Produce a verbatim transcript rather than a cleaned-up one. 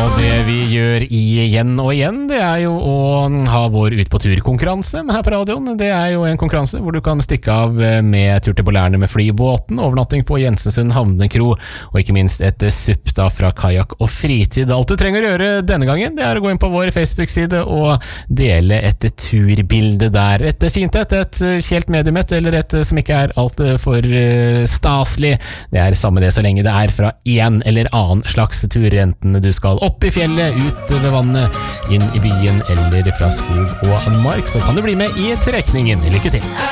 det vi gjør igjen og igjen, det er jo å ha vår ut på tur-konkurranse her på radioen. Det er jo en konkurranse hvor du kan stikke av med tur til Bolærne med flybåten, overnatting på Jensensund havnekro, og ikke minst et supp da fra Kajak og Fritid. Alt du trenger å gjøre denne gangen, det er å gå inn på vår Facebook-side og dele et turbilde der. Et fint et, et kjelt mediumett, eller et som ikke er alt for staselig. Det er samme det så lenge det er fra en eller annen slags tur, enten du skal opp i fjellet, ut ved vannet, inn i byen eller fra skog og mark, så kan du bli med i trekningen. Lykke til!